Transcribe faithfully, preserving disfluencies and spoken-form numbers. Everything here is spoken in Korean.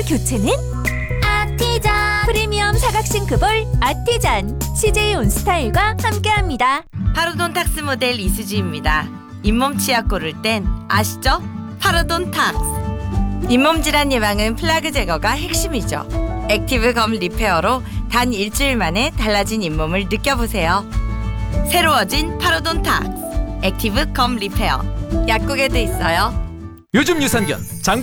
교체는 아티전 프리미엄 사각 싱크볼 아티잔 씨제이 온스타일과 함께합니다. 파로돈탁스 모델 이수지입니다. 잇몸 치약 고를 땐 아시죠? 파로돈탁스. 잇몸 질환 예방은 플라그 제거가 핵심이죠. 액티브 검 리페어로 단 일주일 만에 달라진 잇몸을 느껴보세요. 새로워진 파로돈탁스 액티브 검 리페어. 약국에도 있어요. 요즘 유산균 장군